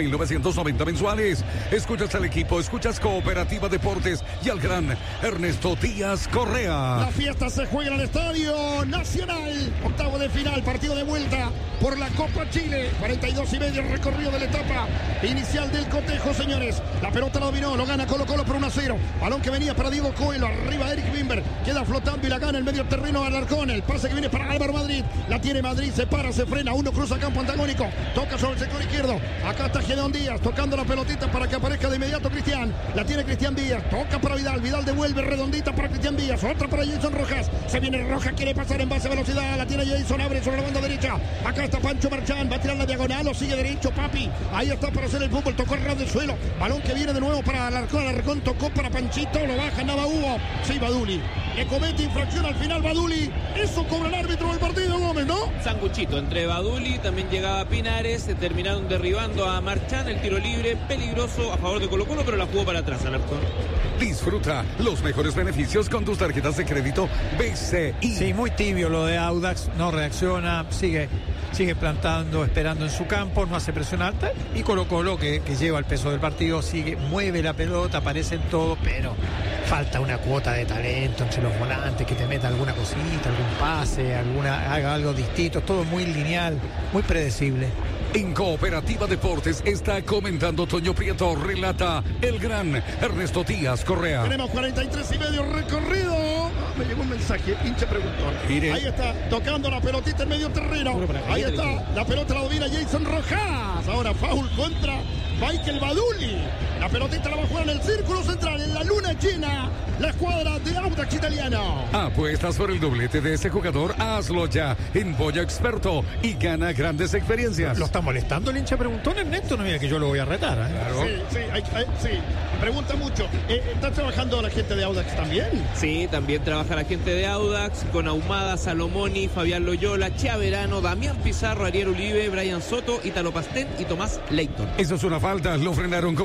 16.990 mensuales. Escuchas al equipo, escuchas Cooperativa Deportes y al gran Ernesto Díaz Correa. La fiesta se juega en el Estadio Nacional. Octavo de final, partido de vuelta por la Copa Chile. 42.5 recorrido de la etapa inicial del cotejo, señores. La pelota la dominó, lo gana Colo Colo por 1-0. Balón que venía para Diego Coelho, arriba Eric Bimber. Queda flotando y la gana el medio terreno Alarcón. El pase que viene para Álvaro Madrid. La tiene Madrid, se para, se frena. Uno cruza campo antagónico. Toca sobre el sector izquierdo. Acá está Gedeón Díaz tocando la pelotita para que aparezca de inmediato Cristian. La tiene Cristian Díaz. Toca para Vidal. Vidal devuelve redondita para Cristian Díaz. Otra para Jason Rojas. Se viene Rojas, quiere pasar en base a velocidad. La tiene Jason, abre sobre la banda derecha. Acá está Pancho Marchán. Va a tirar la diagonal. Lo sigue derecho, papi. Ahí está para hacer el fútbol. Tocó el ras del suelo. Balón que viene de nuevo para Alarcón. Alarcón tocó para Panchito. Lo baja, nada hubo. Sí, Baduli. Le comete infracción al final Baduli. Eso cobra el árbitro del partido, Gómez, ¿no? Sanguchito entre Baduli, también llegaba Pinares, se terminaron derribando a Marchán, el tiro libre peligroso a favor de Colo Colo, pero la jugó para atrás Alarcón. Disfruta los mejores beneficios con tus tarjetas de crédito BCI. Sí, muy tibio lo de Audax, no reacciona, sigue plantando, esperando en su campo, no hace presión alta. Y Colo Colo, que lleva el peso del partido, mueve la pelota, aparece en todo, pero falta una cuota de talento entre los volantes, que te meta alguna cosita, algún pase, haga algo distinto, todo muy lineal, muy predecible. En Cooperativa Deportes está comentando Toño Prieto, relata el gran Ernesto Díaz Correa. Tenemos 43.5 recorrido. Me llegó un mensaje, hincha preguntó. Mire. Ahí está, tocando la pelotita en medio terreno. Ahí está, la pelota la domina Jason Rojas. Ahora foul contra Michael Baduli. La pelotita la va a jugar en el círculo central, en la luna llena. La escuadra de Audax italiano. Apuestas por el doblete de ese jugador, hazlo ya en Polla Experto y gana grandes experiencias. ¿Lo está molestando el hincha preguntón, Ernesto? No, mira que yo lo voy a retar, ¿eh? Claro. Sí. Pregunta mucho. ¿Está trabajando la gente de Audax también? Sí, también trabaja la gente de Audax con Ahumada, Salomoni, Fabián Loyola, Chiaverano, Damián Pizarro, Ariel Uribe, Brian Soto, Italo Pastén y Tomás Leighton. Eso es una falta, lo frenaron como las pastillas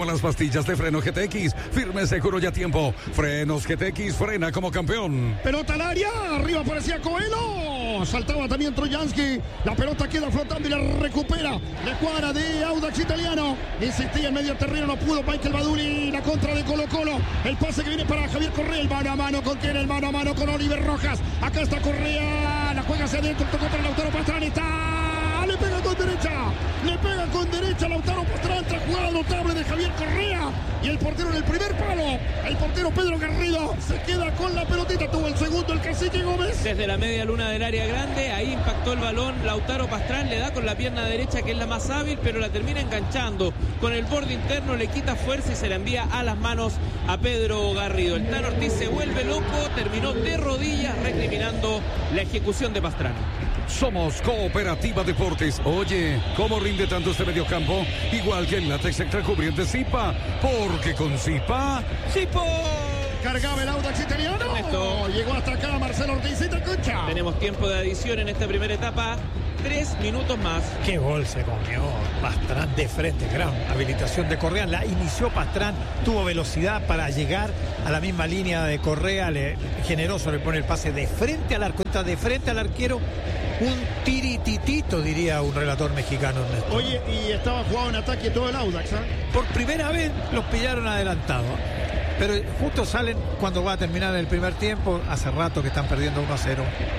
pastillas de freno GTX. Firme, seguro y a tiempo. Frenos GTX, frena como campeón. Pelota al área, arriba aparecía Coelho. Saltaba también Trojansky. La pelota queda flotando y la recupera la escuadra de Audax Italiano. Insistía en medio terreno, no pudo Michael Baduli. La contra de Colo Colo. El pase que viene para Javier Correa. El mano a mano con quién, el mano a mano con Oliver Rojas. Acá está Correa. La juega hacia adentro, tocó para Lautaro Pastrana. Le pega con derecha. Le pega con derecha Lautaro Pastrana. Otra jugada notable de Javier Correa. Y el portero en el primer palo. El portero Pedro Garrido se queda con la pelotita. Tuvo el segundo el Cacique Gómez. Desde la media luna del área grande, ahí impactó el balón Lautaro Pastrana, le da con la pierna derecha que es la más hábil, pero la termina enganchando. Con el borde interno le quita fuerza y se la envía a las manos a Pedro Garrido. El Tano Ortiz se vuelve loco, terminó de rodillas recriminando la ejecución de Pastrana. Somos Cooperativa Deportes. Oye, ¿cómo rinde tanto este mediocampo? Igual que el látex extracubriente Zipa. Porque con Zipa... ¡Zipo! Cargaba el Audax Italiano. Ernesto. Llegó hasta acá Marcelo Ortiz y Tacucha. Tenemos tiempo de adición en esta primera etapa. 3 minutos más. Qué gol se comió Pastrán de frente, gran habilitación de Correa, la inició Pastrán, tuvo velocidad para llegar a la misma línea de Correa, generoso le pone el pase de frente al arco, de frente al arquero, un tirititito diría un relator mexicano. Ernesto. Oye, y estaba jugado en ataque todo el Audax, ¿eh? Por primera vez los pillaron adelantados, pero justo salen cuando va a terminar el primer tiempo, hace rato que están perdiendo 1-0.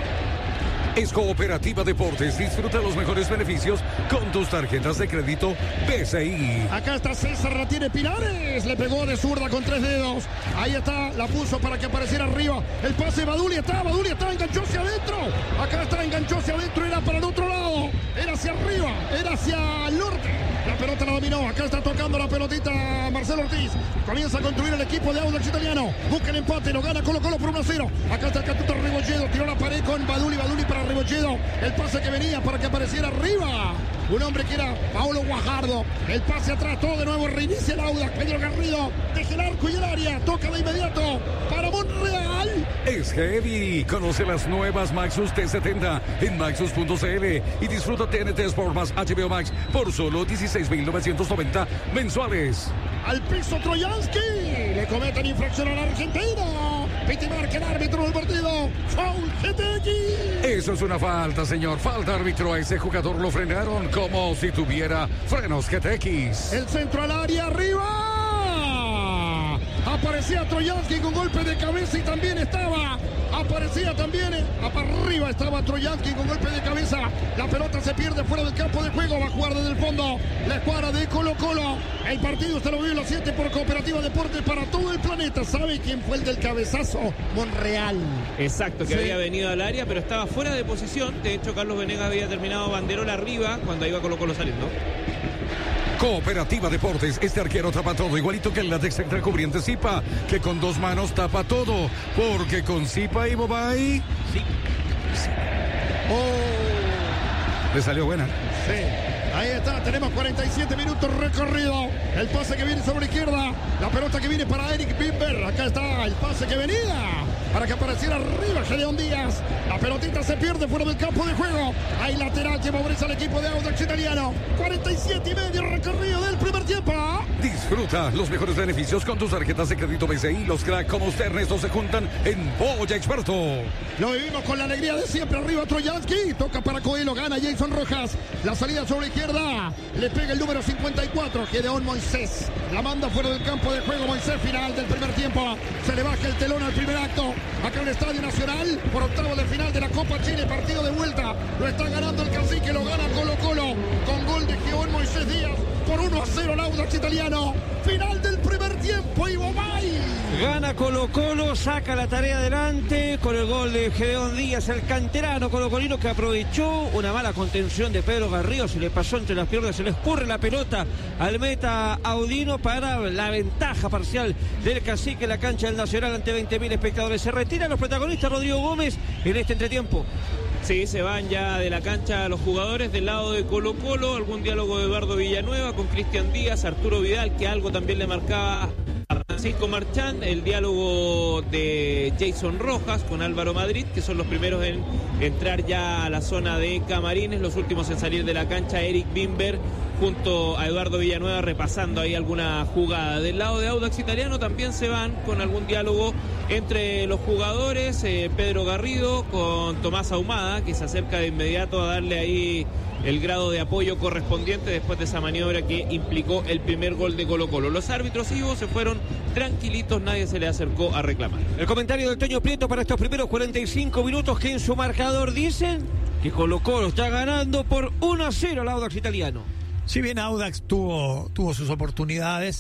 Es Cooperativa Deportes. Disfruta los mejores beneficios con tus tarjetas de crédito BCI. Acá está César, la tiene Pinares. Le pegó de zurda con 3 dedos. Ahí está, la puso para que apareciera arriba. El pase Baduli está, enganchó hacia adentro. Acá está, enganchó hacia adentro. Era para el otro lado. Era hacia arriba, era hacia el norte. La pelota la dominó. Acá está tocando la pelotita Marcelo Ortiz. Comienza a construir el equipo de Audax Italiano. Busca el empate, lo gana Colo Colo por 1-0. Acá está el Catuto Rebolledo. Tiró la pared con Baduli para Rebolledo. El pase que venía para que apareciera arriba. Un hombre que era Paulo Guajardo. El pase atrás, todo de nuevo. Reinicia el Audax. Pedro Garrido. Deja el arco y el área. Toca de inmediato para Monreal. Es heavy. Conoce las nuevas Maxus T70 en Maxus.cl y disfruta TNT Sport más HBO Max por solo 16.990 mensuales. Al piso Trojansky. Le cometen infracción al argentino. Piti marca el árbitro del partido. Foul GTX. Eso es una falta, señor. Falta, árbitro. A ese jugador lo frenaron como si tuviera frenos GTX. El centro al área, arriba. Aparecía Trojansky con golpe de cabeza y también estaba. Aparecía también. Arriba estaba Trojansky con golpe de cabeza. La pelota se pierde fuera del campo de juego. Va a jugar desde el fondo la escuadra de Colo Colo. El partido usted lo vive, lo siente por Cooperativa Deportes para todo el planeta. ¿Sabe quién fue el del cabezazo? Monreal. Exacto, que había venido al área, pero estaba fuera de posición. De hecho, Carlos Venegas había terminado banderola arriba cuando iba Colo Colo saliendo. Cooperativa Deportes, este arquero tapa todo, igualito que el látex extracubriente Zipa, que con 2 manos tapa todo, porque con Zipa y Bobay... Sí. Le salió buena. Sí. Ahí está, tenemos 47 minutos recorrido. El pase que viene sobre izquierda. La pelota que viene para Eric Bimber. Acá está el pase que venía para que apareciera arriba Gedeón Díaz. La pelotita se pierde fuera del campo de juego. Hay lateral que favorece al equipo de Audax Italiano. 47,5 recorrido del primer tiempo. Disfruta los mejores beneficios con tus tarjetas de crédito BCI. Los cracks como usted, Ernesto, se juntan en Polla Experto. Lo vivimos con la alegría de siempre. Arriba Trojansky. Toca para Coelho. Gana Jason Rojas. La salida sobre izquierda. Le pega el número 54. Gedeón Moisés. La manda fuera del campo de juego. Moisés, final del primer tiempo. Se le baja el telón al primer acto. Acá en el Estadio Nacional. Por octavo de final de la Copa Chile. Partido de vuelta. Lo está ganando el Cacique. Lo gana Colo Colo. Con gol de Gedeón Moisés Díaz. Por 1-0 el Audax Italiano. Final del primer tiempo. Y Bobay. Gana Colo Colo, saca la tarea adelante con el gol de Gedeón Díaz, el canterano colocolino, que aprovechó una mala contención de Pedro Garrido. Se le pasó entre las piernas, se le escurre la pelota al meta Audino para la ventaja parcial del Cacique en la cancha del Nacional ante 20.000 espectadores. Se retiran los protagonistas Rodrigo Gómez en este entretiempo. Sí, se van ya de la cancha los jugadores del lado de Colo Colo. Algún diálogo de Eduardo Villanueva con Cristian Díaz, Arturo Vidal, que algo también le marcaba a Francisco Marchán, el diálogo de Jason Rojas con Álvaro Madrid, que son los primeros en entrar ya a la zona de camarines, los últimos en salir de la cancha, Eric Bimber junto a Eduardo Villanueva repasando ahí alguna jugada. Del lado de Audax Italiano también se van con algún diálogo entre los jugadores, Pedro Garrido con Tomás Ahumada, que se acerca de inmediato a darle ahí el grado de apoyo correspondiente después de esa maniobra que implicó el primer gol de Colo-Colo. Los árbitros Ivo se fueron tranquilitos, nadie se le acercó a reclamar. El comentario del Toño Prieto para estos primeros 45 minutos, que en su marcador dicen que Colo-Colo está ganando por 1-0 al Audax Italiano. Si bien Audax tuvo sus oportunidades,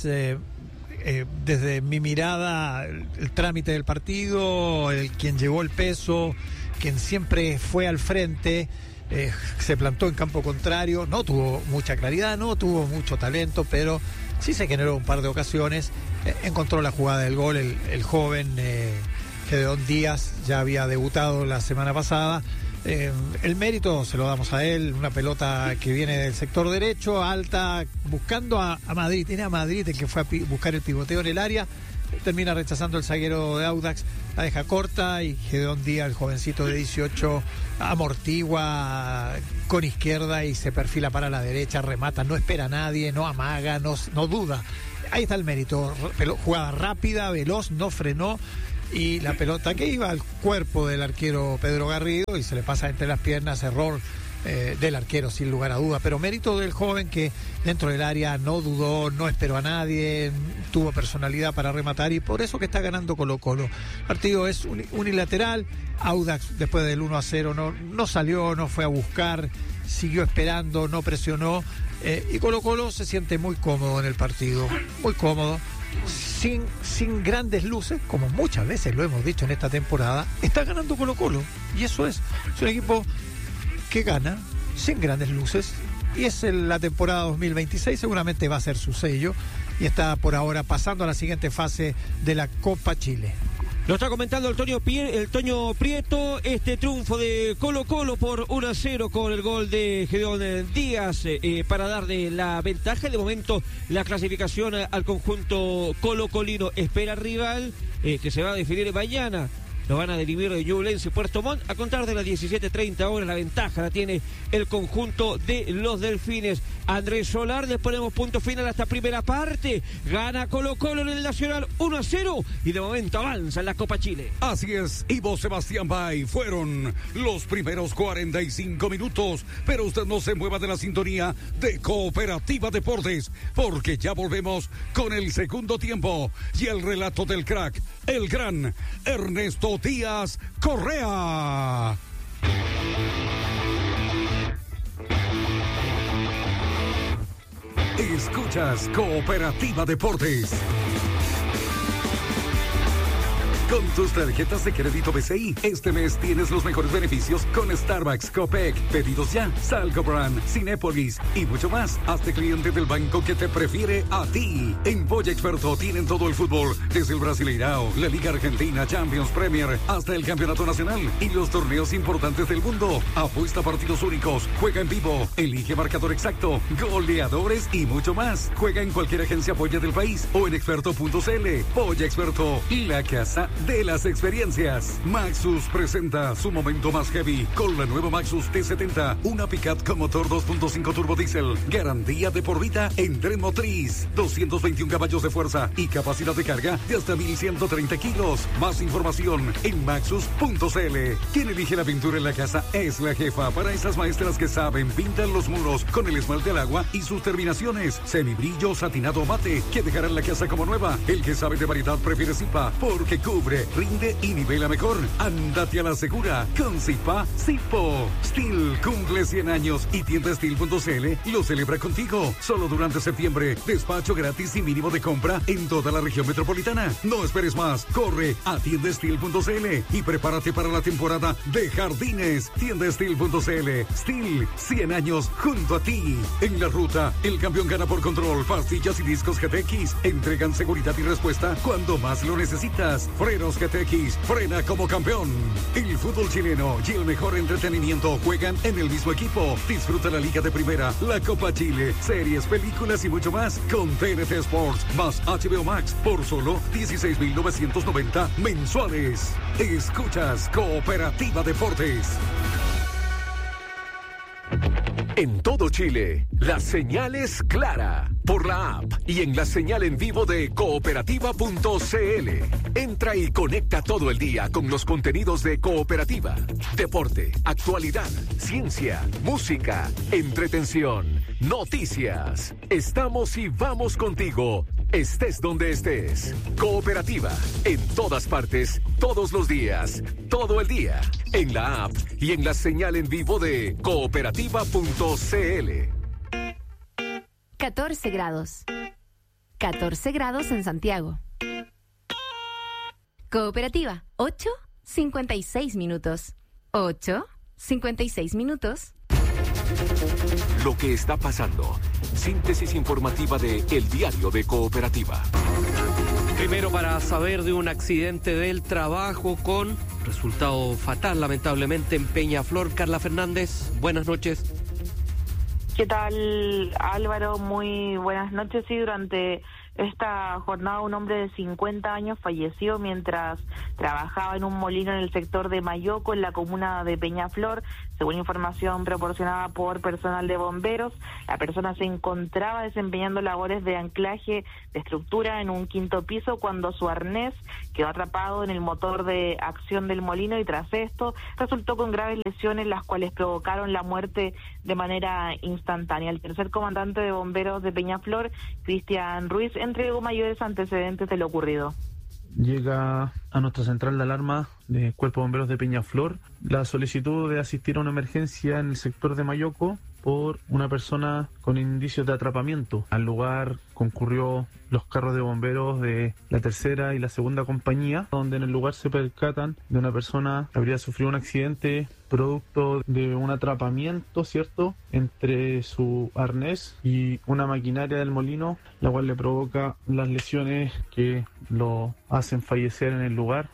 desde mi mirada, el trámite del partido, quien llevó el peso, quien siempre fue al frente, se plantó en campo contrario, no tuvo mucha claridad, no tuvo mucho talento, pero sí se generó un par de ocasiones, encontró la jugada del gol, el joven Gedeón Díaz, ya había debutado la semana pasada. El mérito se lo damos a él, una pelota que viene del sector derecho, alta, buscando a Madrid, tiene a Madrid el que fue a buscar el pivoteo en el área, termina rechazando el zaguero de Audax, la deja corta y Gedeón Díaz, el jovencito de 18, amortigua con izquierda y se perfila para la derecha, remata, no espera a nadie, no amaga, no duda. Ahí está el mérito, jugada rápida, veloz, no frenó. Y la pelota que iba al cuerpo del arquero Pedro Garrido y se le pasa entre las piernas, error del arquero sin lugar a duda, pero mérito del joven que dentro del área no dudó, no esperó a nadie, tuvo personalidad para rematar y por eso que está ganando Colo-Colo. El partido es unilateral, Audax después del 1-0 no salió, no fue a buscar, siguió esperando, no presionó y Colo-Colo se siente muy cómodo en el partido, muy cómodo. Sin grandes luces, como muchas veces lo hemos dicho en esta temporada, está ganando Colo-Colo. Y eso es un equipo que gana sin grandes luces. Y es la temporada 2026, seguramente va a ser su sello. Y está por ahora pasando a la siguiente fase de la Copa Chile. Lo está comentando el Toño Prieto, este triunfo de Colo-Colo por 1-0 con el gol de Gedeón Díaz para darle la ventaja. De momento la clasificación al conjunto colocolino espera rival que se va a definir mañana. Lo van a dirimir de Ñublense y Puerto Montt. A contar de las 17:30 horas, la ventaja la tiene el conjunto de los Delfines. Andrés Solar, le ponemos punto final a esta primera parte. Gana Colo-Colo en el Nacional 1-0 y de momento avanza en la Copa Chile. Así es, Ivo Sebastián Bay, fueron los primeros 45 minutos, pero usted no se mueva de la sintonía de Cooperativa Deportes, porque ya volvemos con el segundo tiempo y el relato del crack, el gran Ernesto Díaz Correa. Escuchas Cooperativa Deportes. Con tus tarjetas de crédito BCI, este mes tienes los mejores beneficios con Starbucks, Copec, Pedidos Ya, Salgo Brand, Cinépolis y mucho más. Hazte cliente del banco que te prefiere a ti. En Polla Experto tienen todo el fútbol, desde el Brasileirao, la Liga Argentina, Champions, Premier, hasta el Campeonato Nacional y los torneos importantes del mundo. Apuesta partidos únicos, juega en vivo, elige marcador exacto, goleadores y mucho más. Juega en cualquier agencia Polla del país o en experto.cl. Polla Experto, la casa de las experiencias. Maxus presenta su momento más heavy con la nueva Maxus T70, una pickup con motor 2.5 turbo diésel, garantía de por vida en tren motriz, 221 caballos de fuerza y capacidad de carga de hasta 1.130 kilos. Más información en maxus.cl. Quien elige la pintura en la casa es la jefa. Para esas maestras que saben, pintan los muros con el esmalte al agua y sus terminaciones semibrillo, satinado o mate, que dejarán la casa como nueva. El que sabe de variedad prefiere Zipa, porque cubre, rinde y nivela mejor. Ándate a la segura con Zipa Zipo. Steel cumple 100 años y tienda Steel.cl lo celebra contigo. Solo durante septiembre. Despacho gratis y mínimo de compra en toda la región metropolitana. No esperes más. Corre a tienda Steel.cl y prepárate para la temporada de jardines. Tienda Steel.cl. Steel, 100 años junto a ti. En la ruta, el campeón gana por control. Pastillas y discos GTX entregan seguridad y respuesta cuando más lo necesitas. Bomberos GTX frena como campeón. El fútbol chileno y el mejor entretenimiento juegan en el mismo equipo. Disfruta la Liga de Primera, la Copa Chile, series, películas y mucho más con TNT Sports más HBO Max por solo 16.990 mensuales. Escuchas Cooperativa Deportes. En todo Chile, la señal es clara por la app y en la señal en vivo de cooperativa.cl. Entra y conecta todo el día con los contenidos de Cooperativa. Deporte, actualidad, ciencia, música, entretención, noticias. Estamos y vamos contigo, estés donde estés. Cooperativa, en todas partes, todos los días, todo el día. En la app y en la señal en vivo de cooperativa.cl. 14 grados. 14 grados en Santiago. Cooperativa, 8:56 minutos. 8:56 minutos. Lo que está pasando. Síntesis informativa de El Diario de Cooperativa. Primero, para saber de un accidente del trabajo con resultado fatal, lamentablemente, en Peñaflor. Carla Fernández, buenas noches. ¿Qué tal, Álvaro? Muy buenas noches. Sí, durante esta jornada un hombre de 50 años falleció mientras trabajaba en un molino en el sector de Mayoco, en la comuna de Peñaflor. Según información proporcionada por personal de bomberos, la persona se encontraba desempeñando labores de anclaje de estructura en un quinto piso cuando su arnés quedó atrapado en el motor de acción del molino y tras esto resultó con graves lesiones, las cuales provocaron la muerte de manera instantánea. El tercer comandante de bomberos de Peñaflor, Cristian Ruiz, entregó mayores antecedentes de lo ocurrido. Llega a nuestra central de alarma de Cuerpo de Bomberos de Peñaflor la solicitud de asistir a una emergencia en el sector de Mayoco por una persona con indicios de atrapamiento. Al lugar concurrió los carros de bomberos de la tercera y la segunda compañía, donde en el lugar se percatan de una persona que habría sufrido un accidente producto de un atrapamiento, ¿cierto?, entre su arnés y una maquinaria del molino, la cual le provoca las lesiones que lo hacen fallecer en el lugar.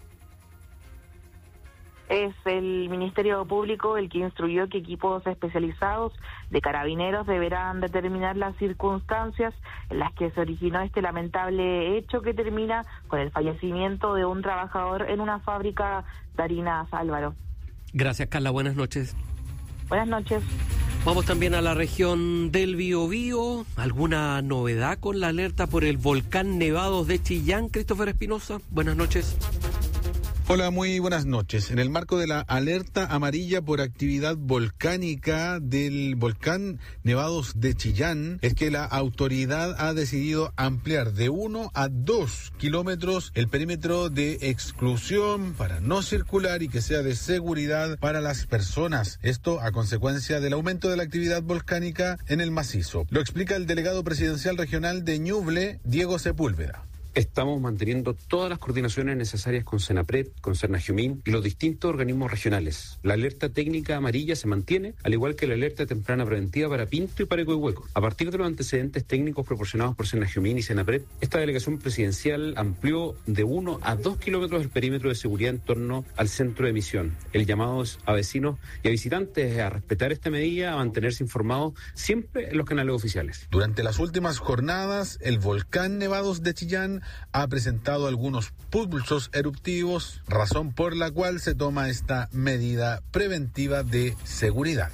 Es el Ministerio Público el que instruyó que equipos especializados de carabineros deberán determinar las circunstancias en las que se originó este lamentable hecho que termina con el fallecimiento de un trabajador en una fábrica de harinas, Álvaro. Gracias, Carla. Buenas noches. Buenas noches. Vamos también a la región del Biobío. ¿Alguna novedad con la alerta por el volcán Nevados de Chillán, Christopher Espinosa? Buenas noches. Hola, muy buenas noches. En el marco de la alerta amarilla por actividad volcánica del volcán Nevados de Chillán, es que la autoridad ha decidido ampliar de 1 a 2 kilómetros el perímetro de exclusión para no circular y que sea de seguridad para las personas. Esto a consecuencia del aumento de la actividad volcánica en el macizo. Lo explica el delegado presidencial regional de Ñuble, Diego Sepúlveda. Estamos manteniendo todas las coordinaciones necesarias con Senapred, con Senajumín y los distintos organismos regionales. La alerta técnica amarilla se mantiene, al igual que la alerta temprana preventiva para Pinto y para Coihueco. A partir de los antecedentes técnicos proporcionados por Senajumín y Senapred, esta delegación presidencial amplió de 1 a 2 kilómetros el perímetro de seguridad en torno al centro de emisión. El llamado es a vecinos y a visitantes a respetar esta medida, a mantenerse informados siempre en los canales oficiales. Durante las últimas jornadas, el volcán Nevados de Chillán ha presentado algunos pulsos eruptivos, razón por la cual se toma esta medida preventiva de seguridad.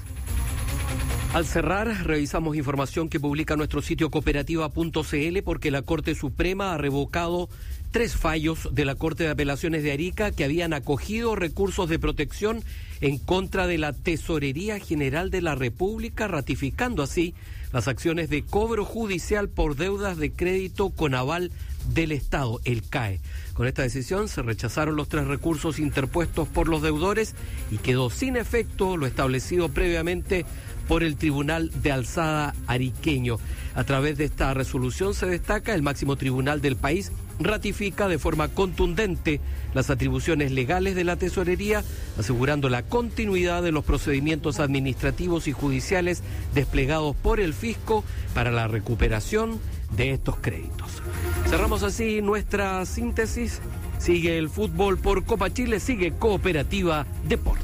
Al cerrar, revisamos información que publica nuestro sitio cooperativa.cl porque la Corte Suprema ha revocado 3 fallos de la Corte de Apelaciones de Arica que habían acogido recursos de protección en contra de la Tesorería General de la República, ratificando así las acciones de cobro judicial por deudas de crédito con aval del Estado, el CAE. Con esta decisión se rechazaron los 3 recursos interpuestos por los deudores y quedó sin efecto lo establecido previamente por el Tribunal de Alzada ariqueño. A través de esta resolución se destaca el máximo tribunal del país ratifica de forma contundente las atribuciones legales de la Tesorería, asegurando la continuidad de los procedimientos administrativos y judiciales desplegados por el fisco para la recuperación de estos créditos. Cerramos así nuestra síntesis Sigue el fútbol por Copa Chile, sigue Cooperativa Deportes.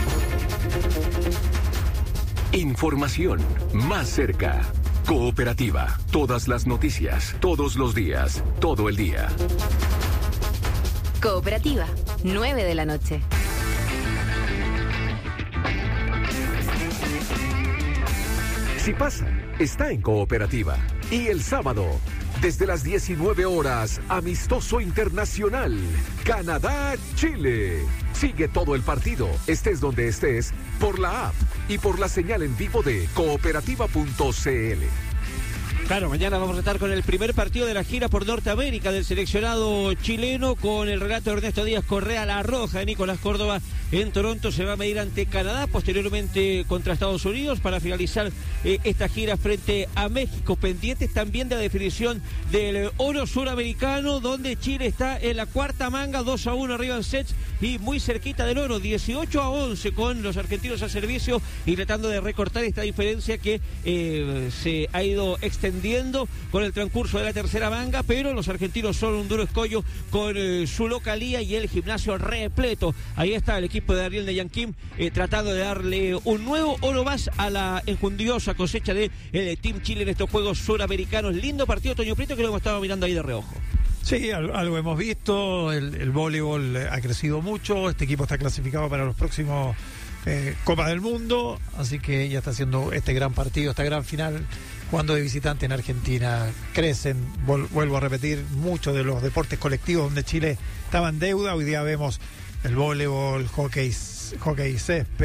Información más cerca. Cooperativa. Todas las noticias, todos los días, todo el día. Cooperativa, 9 de la noche. Si pasa, está en Cooperativa. Y el sábado, desde las 19 horas, amistoso internacional, Canadá-Chile. Sigue todo el partido, estés donde estés, por la app y por la señal en vivo de cooperativa.cl. Claro, mañana vamos a estar con el primer partido de la gira por Norteamérica del seleccionado chileno, con el relato de Ernesto Díaz Correa, La Roja de Nicolás Córdoba en Toronto. Se va a medir ante Canadá, posteriormente contra Estados Unidos, para finalizar esta gira frente a México. Pendientes también de la definición del oro suramericano, donde Chile está en la cuarta manga, 2-1 arriba en sets y muy cerquita del oro, 18-11 con los argentinos al servicio y tratando de recortar esta diferencia que se ha ido extendiendo con el transcurso de la tercera manga, pero los argentinos son un duro escollo con su localía y el gimnasio repleto. Ahí está el equipo de Ariel Neyanquim tratando de darle un nuevo oro más a la enjundiosa cosecha de el Team Chile en estos Juegos Suramericanos. Lindo partido, Toño Prieto, que lo hemos estado mirando ahí de reojo. Sí, algo hemos visto, el voleibol ha crecido mucho, este equipo está clasificado para los próximos Copa del Mundo, así que ya está haciendo este gran partido, esta gran final, jugando de visitante en Argentina. Crecen, vuelvo a repetir, muchos de los deportes colectivos donde Chile estaba en deuda. Hoy día vemos el voleibol, hockey césped,